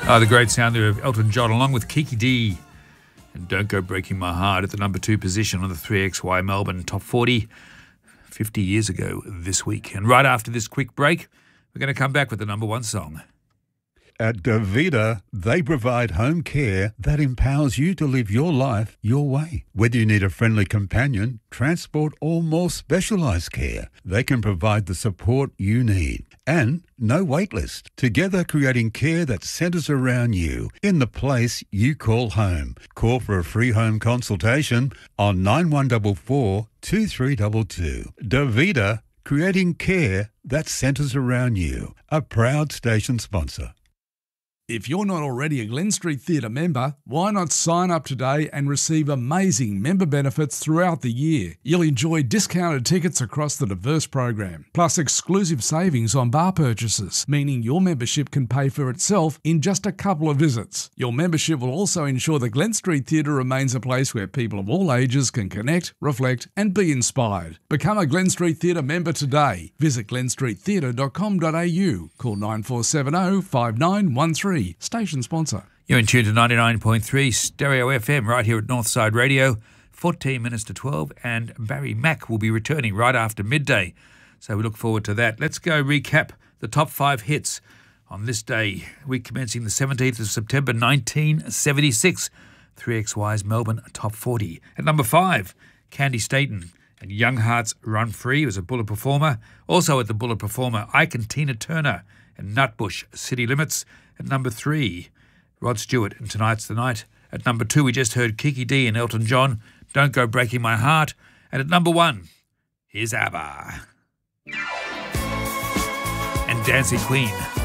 The great sound there of Elton John along with Kiki D and Don't Go Breaking My Heart at the number 2 position on the 3XY Melbourne Top 40 50 years ago this week. And right after this quick break, we're going to come back with the number 1 song. At Davida, they provide home care that empowers you to live your life your way. Whether you need a friendly companion, transport or more specialised care, they can provide the support you need. And no wait list. Together creating care that centres around you in the place you call home. Call for a free home consultation on 9144 2322. Davida, creating care that centres around you. A proud station sponsor. If you're not already a Glen Street Theatre member, why not sign up today and receive amazing member benefits throughout the year? You'll enjoy discounted tickets across the diverse program, plus exclusive savings on bar purchases, meaning your membership can pay for itself in just a couple of visits. Your membership will also ensure the Glen Street Theatre remains a place where people of all ages can connect, reflect and be inspired. Become a Glen Street Theatre member today. Visit glenstreettheatre.com.au. Call 9470 5913. Station sponsor. You're in tune to 99.3 Stereo FM right here at Northside Radio. 14 minutes to 12 and Barry Mack will be returning right after midday. So we look forward to that. Let's go recap the top 5 hits on this day, week commencing the 17th of September 1976. 3XY's Melbourne Top 40. At number 5, Candy Staten and Young Hearts Run Free was a Bullet Performer. Also at the Bullet Performer, Ike and Tina Turner and Nutbush City Limits. At number 3, Rod Stewart and Tonight's the Night. At number 2, we just heard Kiki D and Elton John, Don't Go Breaking My Heart. And at number 1, here's ABBA and Dancing Queen.